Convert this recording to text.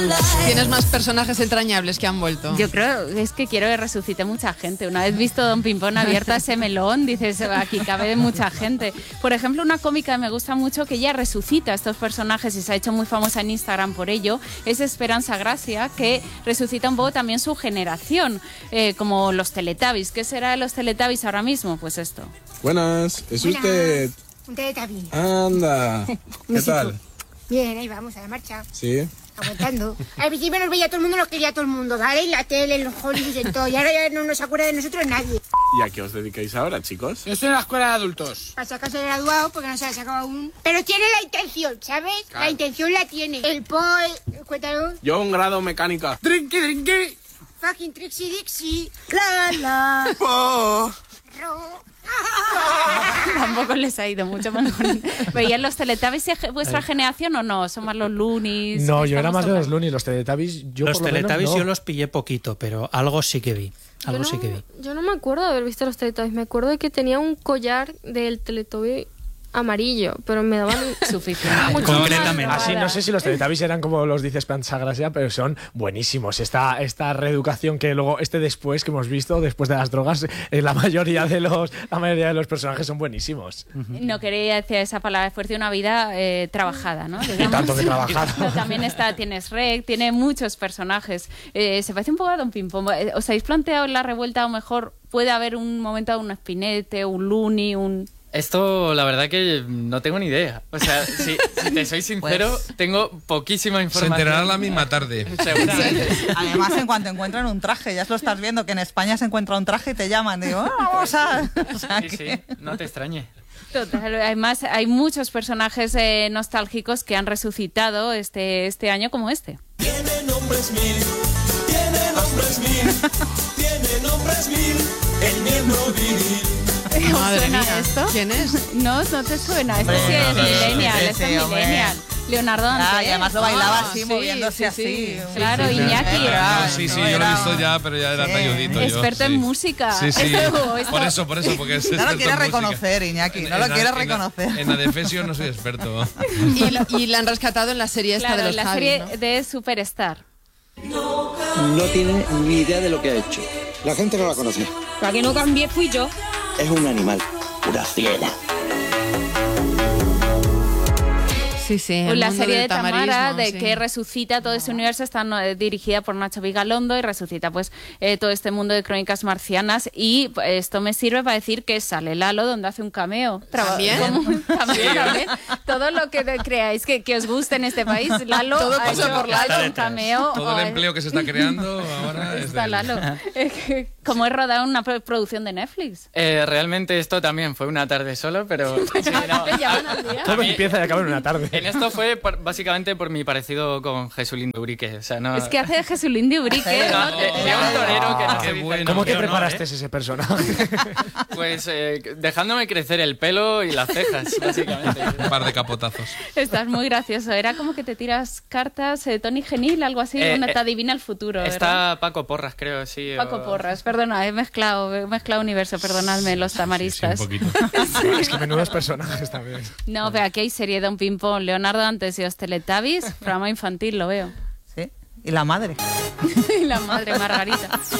Tienes más personajes entrañables que han vuelto. Yo creo, es que quiero que resucite mucha gente. Una vez visto Don Pimpón abierta ese melón, dices, aquí cabe mucha gente. Por ejemplo, una cómica que me gusta mucho, que ella resucita a estos personajes y se ha hecho muy famosa en Instagram por ello, es Esperanza Gracia, que resucita un poco también su generación, como los Teletubbies. ¿Qué será de los Teletubbies ahora mismo? Pues esto. Buenas, ¿es usted? Un Teletubby. Anda, ¿qué tal? Bien, ahí vamos, a la marcha. Sí. Aguantando. Al principio nos veía todo el mundo, nos quería todo el mundo, ¿vale? En la tele, en los Hollywood, en todo. Y ahora ya no nos acuerda de nosotros nadie. ¿Y a qué os dedicáis ahora, chicos? Yo estoy en la escuela de adultos. Para sacarse de graduado, porque no se ha sacado aún. Pero tiene la intención, ¿sabes? Claro. La intención la tiene. El cuéntalo. Yo un grado mecánica. Drinky, drinky. Fucking Trixie Dixie. La, la. Oh. Ro. Tampoco les ha ido mucho mejor. ¿Veían los Teletubbies vuestra generación o no? ¿Son más los Loonies? No, yo era más de los Loonies. Los Teletubbies, yo los por lo Teletubbies menos, no. yo los pillé poquito, pero algo sí que vi. Yo no me acuerdo de haber visto los Teletubbies. Me acuerdo de que tenía un collar del Teletubby amarillo, pero me daban suficiente. Concretamente. Así no sé si los Teletubbies eran como los dice Esperanza Gracia, pero son buenísimos. Esta reeducación que luego, después que hemos visto, después de las drogas, la mayoría de los personajes son buenísimos. No quería decir esa palabra fuerte, una vida trabajada, ¿no? Y tanto que trabajada. Pero también tienes Rec, tiene muchos personajes. Se parece un poco a Don Pimpón. ¿Os habéis planteado en la revuelta, o mejor puede haber un momento de un Spinete, un Looney, un... Esto, la verdad que no tengo ni idea. O sea, si te soy sincero, tengo poquísima información. Se enterarán la misma tarde. Seguramente. Además, en cuanto encuentran un traje, ya lo estás viendo, que en España se encuentra un traje y te llaman. Digo, vamos a... O sea, Sí, no te extrañe. Total, además hay muchos personajes nostálgicos que han resucitado este año como este. Tiene nombres mil, tiene nombres mil, el miembro viril. ¿Os suena mía. esto? ¿Quién es? No te suena. Hombre, Este sí es no, millennial, sí, este es hombre. millennial. Leonardo Dante. y además lo bailaba así, sí, moviéndose así. Claro, Sí, Iñaki. Sí, yo lo he visto ya, pero ya era talludito. Experto en música. Sí. Esto- Por eso, porque es No experto lo quiere en música. reconocer, Iñaki, no lo quiere reconocer. En la Defesio no soy experto. Y la han rescatado en la serie esta Claro, de los la Javis, serie ¿no? de Superstar. No tiene ni idea de lo que ha hecho. La gente no la conoce. La que no cambié fui yo. Es un animal, una fiera. Sí. el La mundo serie del de Tamara, tamarismo, de sí. que resucita todo ese universo, está dirigida por Nacho Vigalondo y resucita pues todo este mundo de crónicas marcianas. Y esto me sirve para decir que sale Lalo, donde hace un cameo. ¿También? También. Todo lo que creáis que os guste en este país, Lalo Todo ha pasa hecho por Lalo. un cameo. Todo el empleo que se está creando ahora es Está de Lalo. Como es rodar una producción de Netflix. Realmente esto también fue una tarde solo, pero... sí, no. Te llaman al día. Todo empieza y acaba en una tarde. En esto fue básicamente por mi parecido con Jesulín de Urique. O sea, no... Es que hace Jesulín de Urique, ¿no? No, de un torero que no se dice. bueno. ¿Cómo te Pero no, preparaste ese personaje? Pues dejándome crecer el pelo y las cejas, básicamente. un par de capotazos. Estás muy gracioso. Era como que te tiras cartas, Tony Genil, algo así, te adivina el futuro, ¿verdad? Está Paco Porras, creo, sí. Paco Porras, perdona, he mezclado universo, perdonadme, los tamaristas. Sí, un poquito. Es que menudos personajes también. No, pero aquí hay serie de Don Pimpón, Leonardo antes y los Teletubbies, programa infantil, lo veo. Sí, y la madre. Y la madre Margarita.